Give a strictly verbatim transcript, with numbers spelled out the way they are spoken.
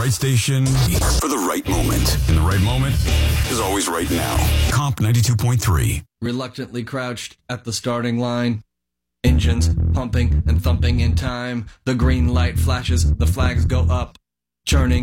right station for the right moment. And the right moment is always right now. Comp ninety-two point three. Reluctantly crouched at the starting line. Engines pumping and thumping in time. The green light flashes, the flags go up. Churning